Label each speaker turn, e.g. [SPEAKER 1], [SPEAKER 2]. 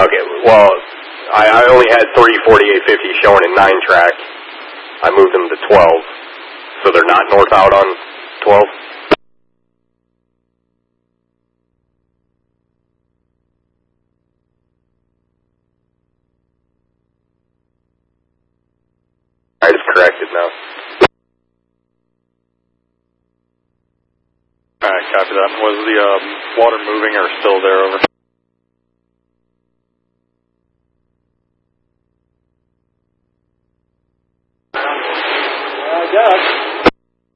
[SPEAKER 1] Okay, well, I only had 3 4850 showing in 9-track. I moved them to 12, so they're not north out on 12? I just corrected now.
[SPEAKER 2] Alright, copy that. Was the water moving or still there over?